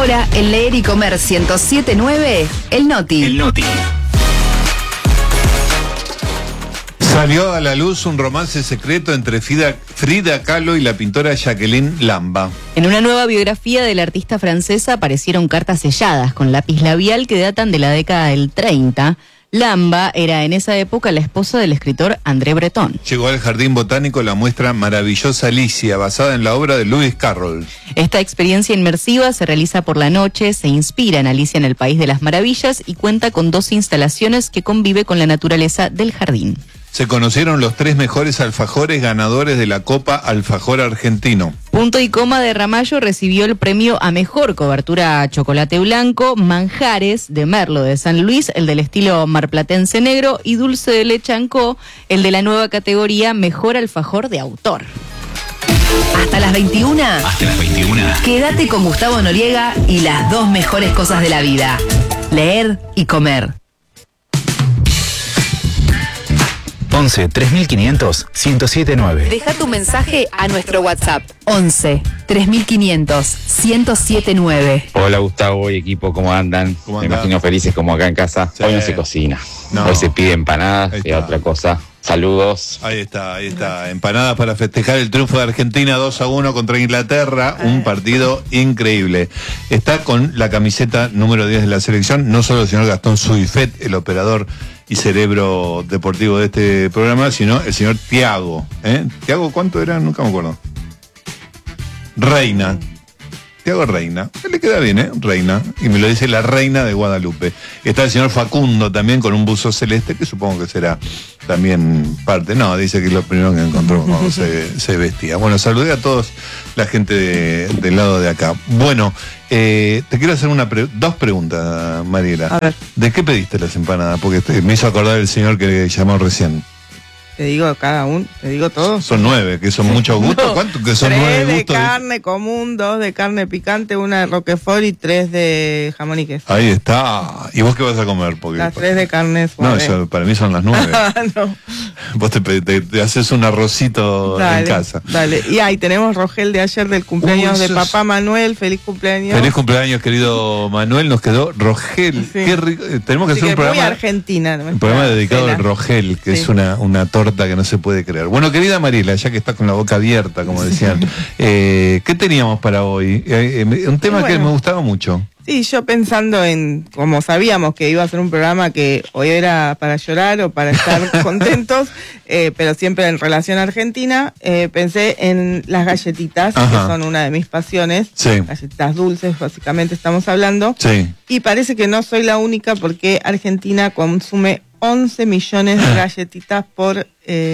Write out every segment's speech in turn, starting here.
Ahora, en Leer y Comer 107.9, El Noti. El Noti. Salió a la luz un romance secreto entre Frida Kahlo y la pintora Jacqueline Lamba. En una nueva biografía de la artista francesa aparecieron cartas selladas con lápiz labial que datan de la década del 30. Lamba era en esa época la esposa del escritor André Breton. Llegó al Jardín Botánico la muestra Maravillosa Alicia, basada en la obra de Lewis Carroll. Esta experiencia inmersiva se realiza por la noche, se inspira en Alicia en el País de las Maravillas y cuenta con 2 instalaciones que convive con la naturaleza del jardín. Se conocieron los 3 mejores alfajores ganadores de la Copa Alfajor Argentino. Punto y Coma de Ramallo recibió el premio a mejor cobertura a chocolate blanco, Manjares de Merlo de San Luis, el del estilo marplatense negro, y Dulce de Leche Ancó, el de la nueva categoría mejor alfajor de autor. Hasta las 21. Hasta las 21. Quédate con Gustavo Noriega y las 2 mejores cosas de la vida: leer y comer. 11 3500 1079. Deja tu mensaje a nuestro WhatsApp 11 3500 1079. Hola Gustavo y equipo, ¿cómo andan? ¿Cómo Me andás? imagino felices como acá en casa. Sí. Hoy no se cocina. No. Hoy se pide empanadas Ahí y está. otra cosa. Saludos. Ahí está. Empanadas para festejar el triunfo de Argentina 2-1 contra Inglaterra. Un partido increíble. Está con la camiseta número 10 de la selección, no solo el señor Gastón Suifet, el operador y cerebro deportivo de este programa, sino el señor Tiago. ¿Tiago cuánto era? Nunca me acuerdo. Reina. Tiago Reina. Le queda bien, Reina. Y me lo dice la reina de Guadalupe. Está el señor Facundo también con un buzo celeste, que supongo que será también parte. No, dice que es lo primero que encontró cuando se vestía. Bueno, saludé a todos la gente del lado de acá. Bueno, te quiero hacer 2 preguntas, Mariela. A ver. ¿De qué pediste las empanadas? Porque me hizo acordar el señor que llamó recién. Te digo cada uno, te digo todos. Son 9, que son muchos gustos. No, ¿Cuánto? Que son 3 9 de gustos. carne común, 2 de carne picante, 1 de roquefort y 3 de jamón y queso. Ahí está. ¿Y vos qué vas a comer? Porque Las 3 de carne no, suave. eso para mí son las 9. No. Vos te haces un arrocito en casa. Dale. Y ahí tenemos Rogel de ayer del cumpleaños de papá Manuel. Feliz cumpleaños. Feliz cumpleaños, querido Manuel. Nos quedó Rogel. Sí. Qué rico. Tenemos que Así hacer un que muy programa. argentina. Un programa dedicado al Rogel, que Sí. es una torta que no se puede creer. Bueno, querida Mariela, ya que estás con la boca abierta, como decían, ¿qué teníamos para hoy? Un tema que me gustaba mucho. Sí, yo pensando en, como sabíamos que iba a ser un programa que hoy era para llorar o para estar contentos, pero siempre en relación a Argentina, pensé en las galletitas, Ajá. que son una de mis pasiones. Sí. Galletitas dulces, básicamente estamos hablando. Sí. Y parece que no soy la única porque Argentina consume 11 millones de galletitas por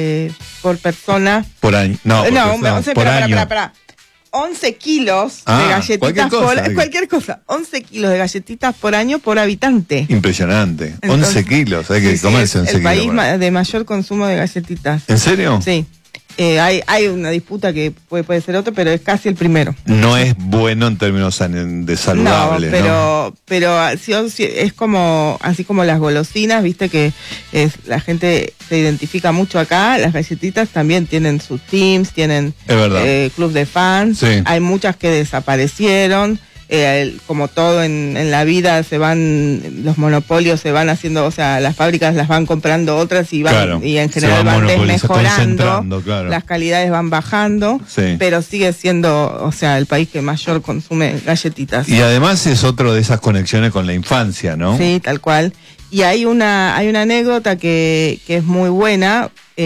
persona. Por año. No, porque, No, no, 11, por año. pará. 11 kilos Ah, de galletitas cualquier cosa. 11 kilos de galletitas por año por habitante. Impresionante. Entonces, 11 kilos. Hay que Sí, comerse es 11 el kilos. país de mayor consumo de galletitas. ¿En serio? Sí. Hay una disputa que puede ser otro, pero es casi el primero. No es bueno en términos de saludable, No, pero es como, así como las golosinas, viste que la gente se identifica mucho acá, las galletitas también tienen sus teams, tienen Es verdad. club de fans, Sí. hay muchas que desaparecieron. Como todo en la vida los monopolios se van haciendo, o sea, las fábricas las van comprando otras y van, Claro, y en se general van van concentrando, desmejorando, claro. las calidades van bajando, Sí. pero sigue siendo, o sea, el país que mayor consume galletitas. Y además es otro de esas conexiones con la infancia, ¿no? Sí, tal cual. Y hay una anécdota que es muy buena,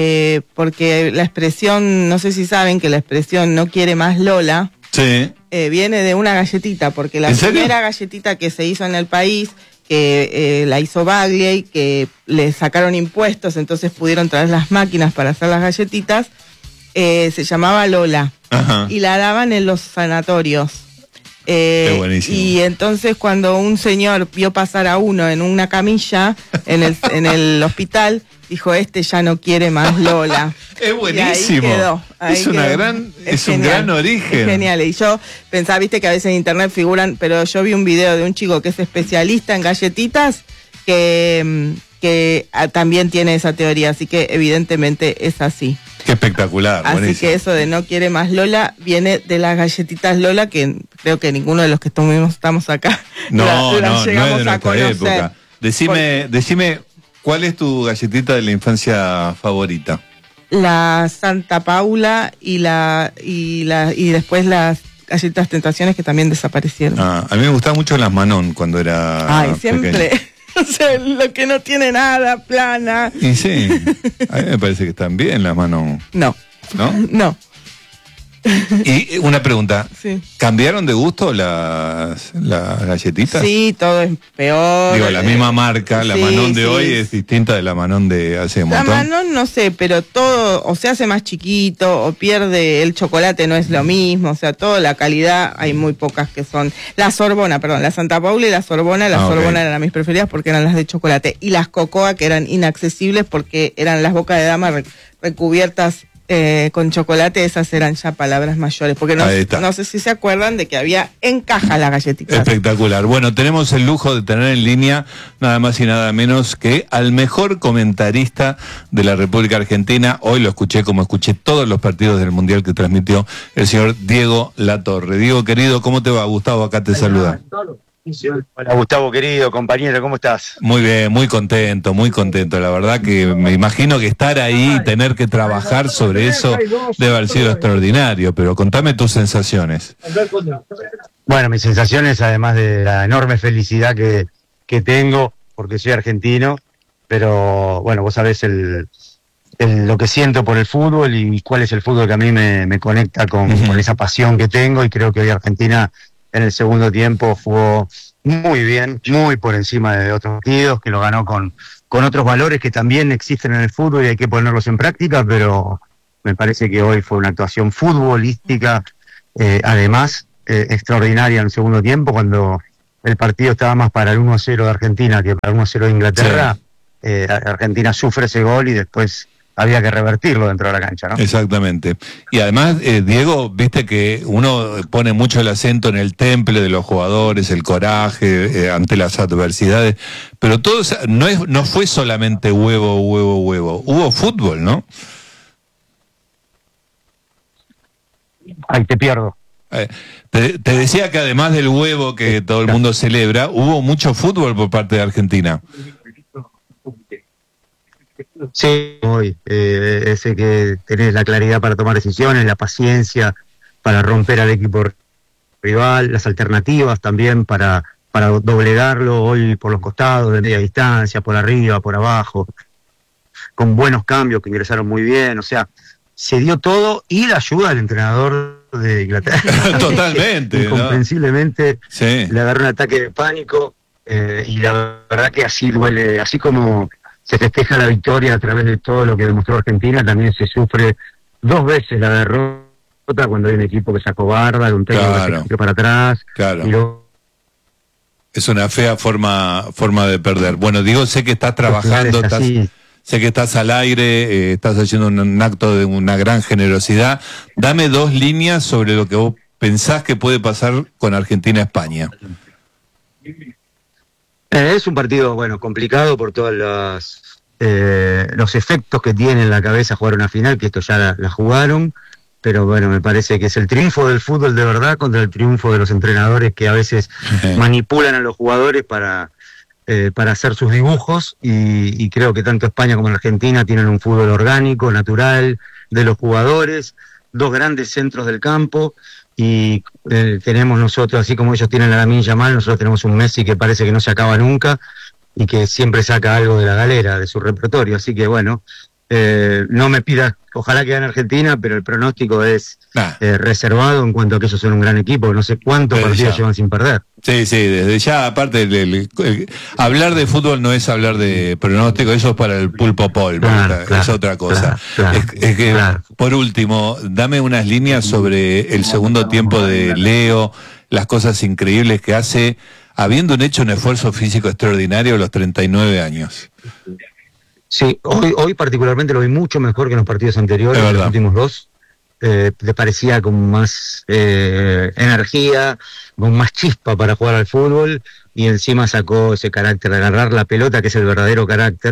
porque la expresión, no sé si saben que la expresión no quiere más Lola, Sí. viene de una galletita, porque la ¿En serio? primera galletita que se hizo en el país, que la hizo Bagley, que le sacaron impuestos, entonces pudieron traer las máquinas para hacer las galletitas, se llamaba Lola. Ajá. Y la daban en los sanatorios. Qué buenísimo. Y entonces cuando un señor vio pasar a uno en una camilla en el hospital, dijo, este ya no quiere más Lola. Es buenísimo. Y ahí quedó, es un gran origen. Es genial. Y yo pensaba, viste que a veces en internet figuran, pero yo vi un video de un chico que es especialista en galletitas que también tiene esa teoría, así que evidentemente es así. Qué espectacular. Así buenísimo. que eso de no quiere más Lola viene de las galletitas Lola, que creo que ninguno de los que estamos acá No, las no es llegamos de a nuestra conocer. época. Decime, ¿cuál es tu galletita de la infancia favorita? La Santa Paula y después las galletitas Tentaciones, que también desaparecieron. A mí me gustaban mucho las Manon cuando era Ay, siempre. pequeño. O sea, lo que no tiene nada, plana. Y sí, a mí me parece que están bien las Manon, No, ¿no? no. Y una pregunta, Sí. ¿cambiaron de gusto las galletitas? Sí, todo es peor. Digo, la misma marca, la sí, Manon de sí. hoy es distinta de la Manon de hace un La montón. Manon no sé, pero todo o se hace más chiquito o pierde el chocolate, no es lo mismo, o sea, toda la calidad, hay muy pocas que son. La Sorbona, perdón, la Santa Paula y la Sorbona, Ah, ok. Sorbona eran mis preferidas porque eran las de chocolate, y las Cocoa, que eran inaccesibles porque eran las bocas de dama recubiertas con chocolate, esas eran ya palabras mayores, porque Ahí está. no sé si se acuerdan de que había en caja las galletitas. Espectacular. Bueno, tenemos el lujo de tener en línea nada más y nada menos que al mejor comentarista de la República Argentina. Hoy lo escuché como escuché todos los partidos del Mundial que transmitió el señor Diego Latorre. Diego, querido, ¿cómo te va? Gustavo, acá te saluda. Hola Gustavo, querido, compañero, ¿cómo estás? Muy bien, muy contento. La verdad que me imagino que estar ahí y tener que trabajar sobre eso debe haber sido extraordinario, pero contame tus sensaciones. Bueno, mis sensaciones, además de la enorme felicidad que tengo, porque soy argentino, pero bueno, vos sabés lo que siento por el fútbol y cuál es el fútbol que a mí me conecta con esa pasión que tengo, y creo que hoy Argentina en el segundo tiempo jugó muy bien, muy por encima de otros partidos, que lo ganó con otros valores que también existen en el fútbol y hay que ponerlos en práctica, pero me parece que hoy fue una actuación futbolística, además extraordinaria en el segundo tiempo, cuando el partido estaba más para el 1-0 de Argentina que para el 1-0 de Inglaterra. Argentina sufre ese gol y después había que revertirlo dentro de la cancha, ¿no? Exactamente. Y además, Diego, viste que uno pone mucho el acento en el temple de los jugadores, el coraje ante las adversidades, pero todo no fue solamente huevo. Hubo fútbol, ¿no? Ay, te pierdo. Te decía que además del huevo que todo el mundo celebra, hubo mucho fútbol por parte de Argentina. Sí, hoy, ese que tenés la claridad para tomar decisiones, la paciencia para romper al equipo rival, las alternativas también para doblegarlo hoy por los costados, de media distancia, por arriba, por abajo, con buenos cambios que ingresaron muy bien, o sea, se dio todo, y la ayuda del entrenador de Inglaterra. Totalmente, ¿no? Incomprensiblemente Sí. le agarró un ataque de pánico, y la verdad que así duele, así como se festeja la victoria a través de todo lo que demostró Argentina, también se sufre dos veces la derrota cuando hay un equipo que se acobarda, de un técnico que Claro. se tiró para atrás. Claro. Y luego, Es una fea forma de perder. Bueno, Diego, sé que estás trabajando, es así. sé que estás al aire, estás haciendo un acto de una gran generosidad. Dame 2 líneas sobre lo que vos pensás que puede pasar con Argentina-España. Es un partido, bueno, complicado por todos los efectos que tiene en la cabeza jugar una final, que esto ya la jugaron, pero bueno, me parece que es el triunfo del fútbol de verdad contra el triunfo de los entrenadores que a veces manipulan a los jugadores para hacer sus dibujos, y creo que tanto España como Argentina tienen un fútbol orgánico, natural, de los jugadores, 2 grandes centros del campo, y tenemos nosotros, así como ellos tienen a Lamine Yamal, nosotros tenemos un Messi que parece que no se acaba nunca y que siempre saca algo de la galera, de su repertorio, así que bueno, no me pidas, ojalá que gane Argentina, pero el pronóstico es reservado en cuanto a que ellos son un gran equipo, no sé cuántos Desde partidos ya. llevan sin perder. Sí, desde ya, aparte, hablar de fútbol no es hablar de pronóstico, eso es para el pulpo Paul, Claro, es otra cosa. claro, es que, claro. por último, dame unas líneas sobre el segundo tiempo de Leo, las cosas increíbles que hace, habiendo hecho un esfuerzo físico extraordinario a los 39 años. Sí, hoy particularmente lo vi mucho mejor que en los partidos anteriores, Es los verdad. últimos 2. Le parecía con más energía, con más chispa para jugar al fútbol, y encima sacó ese carácter de agarrar la pelota, que es el verdadero carácter,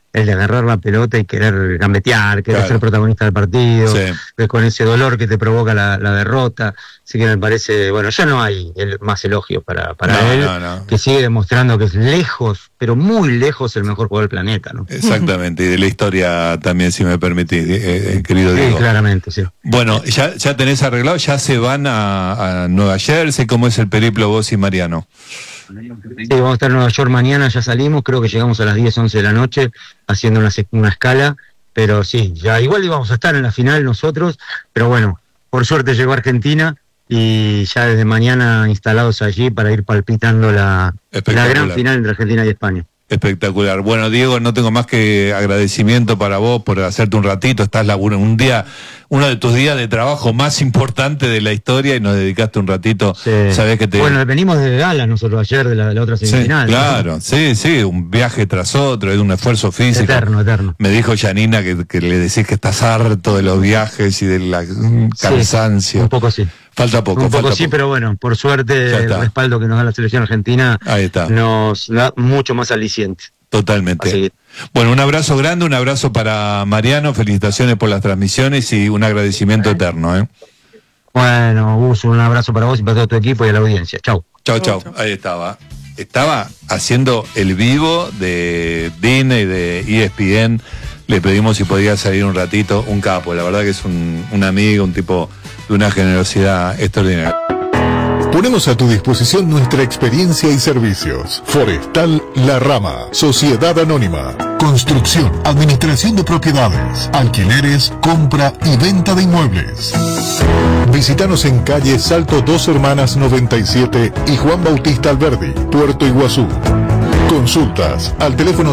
el de agarrar la pelota y querer gambetear, querer Claro. ser protagonista del partido, Sí. con ese dolor que te provoca la derrota. Así que me parece, bueno, ya no hay más elogios para No, él, no. que sigue demostrando que es lejos, pero muy lejos, el mejor jugador del planeta, ¿no? Exactamente, y de la historia también, si me permitís, querido Sí, Diego. claramente, sí. Bueno, ya tenés arreglado, ya se van a Nueva Jersey. ¿Cómo es el periplo vos y Mariano? Sí, vamos a estar en Nueva York mañana, ya salimos, creo que llegamos a las 10, 11 de la noche, haciendo una escala, pero sí, ya igual íbamos a estar en la final nosotros, pero bueno, por suerte llegó Argentina y ya desde mañana instalados allí para ir palpitando la gran final entre Argentina y España. Espectacular. Bueno, Diego, no tengo más que agradecimiento para vos por hacerte un ratito. Estás laburando uno de tus días de trabajo más importante de la historia y nos dedicaste un ratito. Sí. Sabés que te... Bueno, venimos de gala nosotros ayer de la otra Sí, semifinal. claro, ¿no? Sí, un viaje tras otro, es un esfuerzo físico. Eterno. Me dijo Janina que le decís que estás harto de los viajes y del cansancio. Sí, un poco sí. Falta poco. Un poco falta sí, poco. pero bueno, por suerte Ya el está. respaldo que nos da la selección argentina Ahí está. nos da mucho más aliciente. Totalmente. Así que, Bueno, un abrazo grande, un abrazo para Mariano, felicitaciones por las transmisiones y un agradecimiento eterno. bueno, Gus, un abrazo para vos y para todo tu equipo y a la audiencia. Chau. Chau. Ahí estaba. Estaba haciendo el vivo de Disney, de ESPN. Le pedimos si podía salir un ratito, un capo. La verdad que es un amigo, un tipo de una generosidad extraordinaria. Ponemos a tu disposición nuestra experiencia y servicios. Forestal La Rama, Sociedad Anónima. Construcción, administración de propiedades, alquileres, compra y venta de inmuebles. Visítanos en calle Salto Dos Hermanas 97 y Juan Bautista Alberdi, Puerto Iguazú. Consultas al teléfono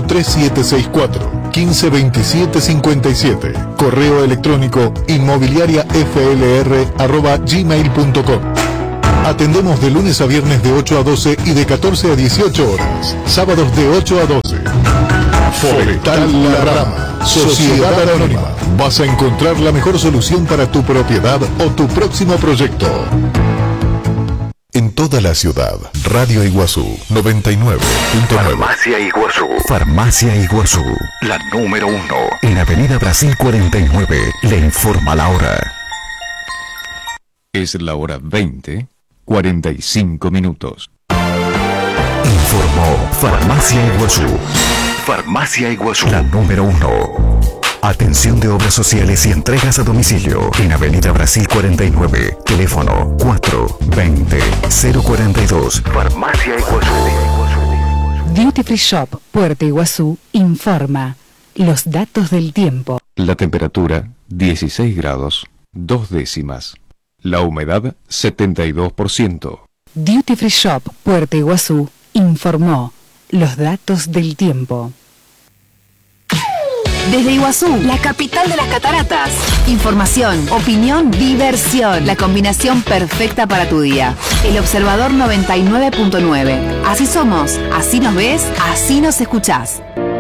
3764-152757. Correo electrónico inmobiliariaflr@gmail.com. Atendemos de lunes a viernes de 8 a 12 y de 14 a 18 horas. Sábados de 8 a 12. Forestal La Rama, Sociedad Anónima. Vas a encontrar la mejor solución para tu propiedad o tu próximo proyecto. En toda la ciudad, Radio Iguazú 99.9. Farmacia Iguazú. Farmacia Iguazú, la número 1. En Avenida Brasil 49, le informa la hora. Es la hora 20:45 minutos. Informó Farmacia Iguazú. Farmacia Iguazú, la número 1. Atención de obras sociales y entregas a domicilio en Avenida Brasil 49, teléfono 420-042. Farmacia Iguazú. Duty Free Shop, Puerto Iguazú, informa los datos del tiempo. La temperatura 16 grados, 2 décimas. La humedad 72%. Duty Free Shop, Puerto Iguazú, informó los datos del tiempo. Desde Iguazú, la capital de las cataratas. Información, opinión, diversión. La combinación perfecta para tu día. El Observador 99.9. Así somos, así nos ves, así nos escuchás.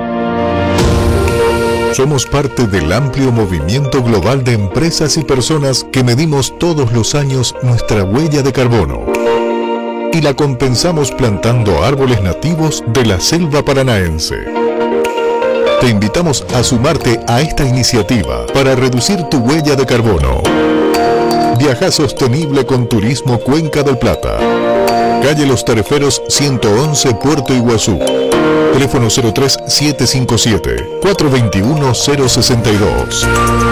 Somos parte del amplio movimiento global de empresas y personas que medimos todos los años nuestra huella de carbono y la compensamos plantando árboles nativos de la selva paranaense. Te invitamos a sumarte a esta iniciativa para reducir tu huella de carbono. Viaja sostenible con Turismo Cuenca del Plata. Calle Los Tareferos 111, Puerto Iguazú. Teléfono 03757-421-062.